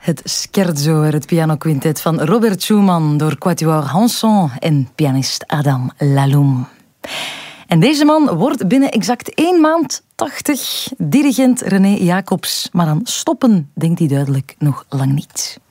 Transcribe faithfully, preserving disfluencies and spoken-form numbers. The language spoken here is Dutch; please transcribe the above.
Het Scherzo, het pianoquintet van Robert Schumann door Quatuor Hanson en pianist Adam Laloum. En deze man wordt binnen exact één maand tachtig. Dirigent René Jacobs. Maar aan stoppen denkt hij duidelijk nog lang niet.